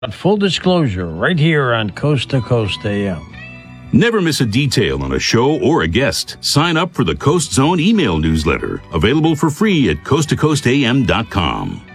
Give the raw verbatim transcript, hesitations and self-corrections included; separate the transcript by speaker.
Speaker 1: Full disclosure, right here on Coast to Coast A M.
Speaker 2: Never miss a detail on a show or a guest. Sign up for the Coast Zone email newsletter, available for free at coast to coast a m dot com.